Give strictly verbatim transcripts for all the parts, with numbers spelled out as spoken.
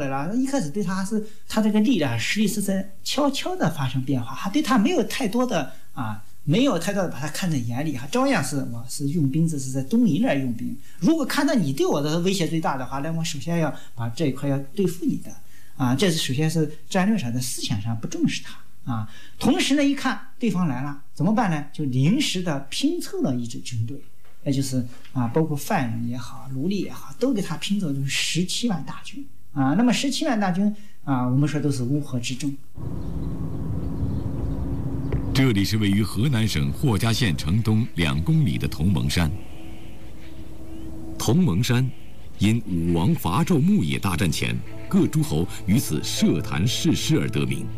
来了。一开始对他还是他这个力量实力是在悄悄的发生变化，还对他没有太多的啊，没有太多的把他看在眼里，还照样是我是用兵，这是在东夷那儿用兵。如果看到你对我的威胁最大的话，那我首先要把这一块要对付你的啊，这是首先是战略上的思想上不重视他。啊，同时呢，一看对方来了，怎么办呢？就临时的拼凑了一支军队，也就是啊，包括犯人也好，奴隶也好，都给他拼凑成十七万大军啊。那么十七万大军啊，我们说都是乌合之众。 这里是位于河南省霍家县城东两公里的同盟山。同盟山因武王伐纣牧野大战前各诸侯于此设坛誓师而得名。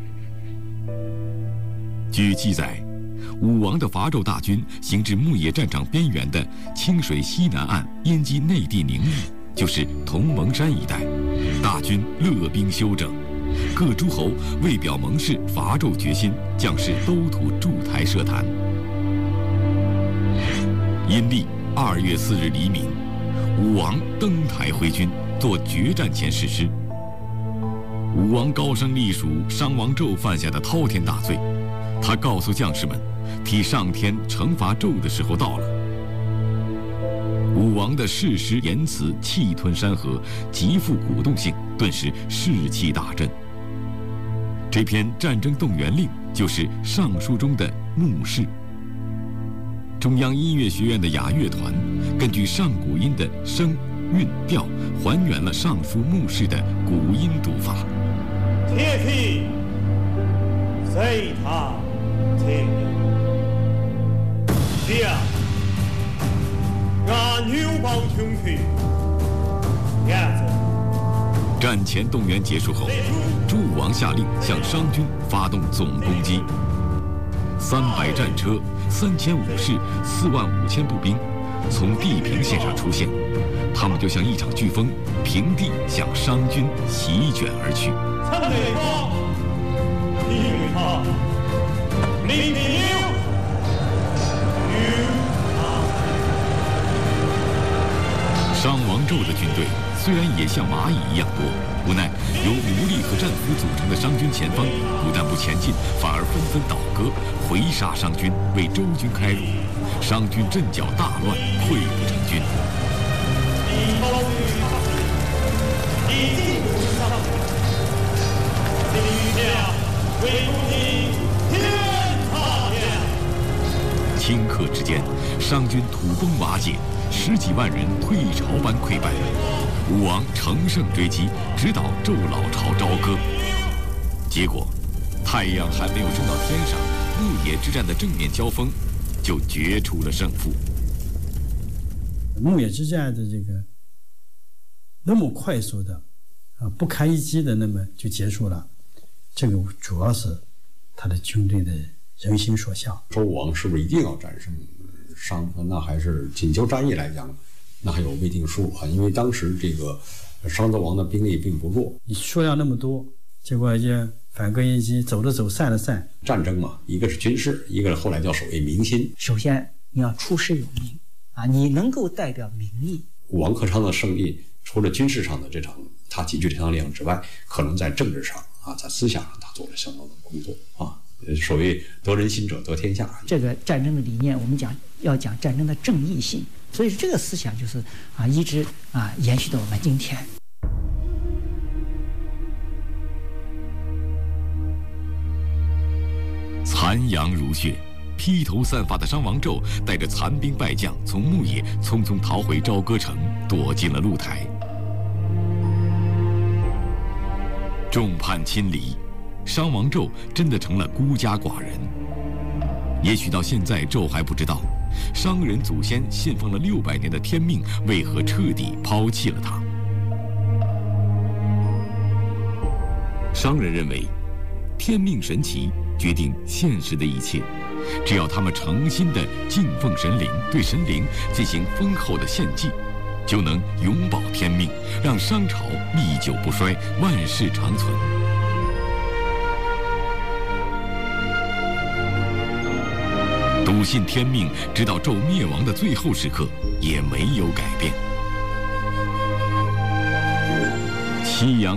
据记载，武王的伐纣大军行至牧野战场边缘的清水西南岸燕姬内地宁邑，就是同盟山一带。大军勒兵休整，各诸侯为表盟誓伐纣决心，将士都土筑台设坛。阴历二月四日黎明，武王登台挥军，做决战前誓师。武王高声隶属商王纣犯下的滔天大罪。他告诉将士们，替上天惩罚纣的时候到了。武王的誓师言辞气吞山河，极富鼓动性，顿时士气大振。这篇战争动员令就是上书中的牧誓。中央音乐学院的雅乐团根据上古音的声、韵、调，还原了上书牧誓的古音读法。 铁皮随他听，两俺牛帮兄弟，两子。 战前动员结束后，诸武王下令向商军发动总攻击。三百战车、三千武士、四万五千步兵从地平线上出现，他们就像一场飓风，平地向商军席卷而去。 参北方，听他。领兵牛，牛啊！ 商王纣的军队虽然也像蚂蚁一样多，无奈由奴隶和战俘组成的商军前方不但不前进，反而纷纷倒戈，回杀商军，为周军开路。商军阵脚大乱，溃不成军。 以刀与他，以进攻他，力量为公敌。 顷刻之间，商军土崩瓦解，十几万人退潮般溃败。武王乘胜追击，直捣纣老巢朝歌。结果，太阳还没有升到天上，牧野之战的正面交锋就决出了胜负。 牧野之战的这个那么快速的啊，不堪一击的，那么就结束了。这个主要是他的军队的人心所向。 周武王是不是一定要战胜商？那还是仅就战役来讲，那还有未定数啊。因为当时这个商纣王的兵力并不弱， 你数量那么多，结果也反戈一击，走的走，散的散。 战争嘛，一个是军事，一个后来叫所谓民心。 首先你要出师有名啊，你能够代表民意。 武王克商的胜利，除了军事上的这场他集聚这场力量之外，可能在政治上啊，在思想上他做了相当的工作啊。所谓得人心者得天下。 这个战争的理念，我们讲要讲战争的正义性，所以这个思想就是啊，一直啊延续到我们今天。 残阳如血，披头散发的商王纣带着残兵败将从牧野匆匆逃回朝歌城，躲进了露台。众叛亲离，商王纣真的成了孤家寡人。也许到现在纣还不知道，商人祖先信奉了六百年的天命为何彻底抛弃了他。商人认为，天命神奇决定现实的一切，只要他们诚心地敬奉神灵，对神灵进行丰厚的献祭，就能永保天命，让商朝历久不衰，万世长存。笃信天命，直到纣灭亡的最后时刻也没有改变。夕阳